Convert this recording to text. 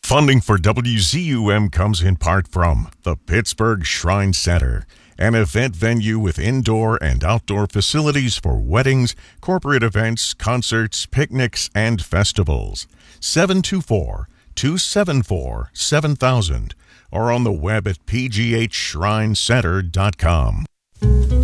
Funding for WZUM comes in part from the Pittsburgh Shrine Center, an event venue with indoor and outdoor facilities for weddings, corporate events, concerts, picnics, and festivals. 724-274-7000 or on the web at pghshrinecenter.com.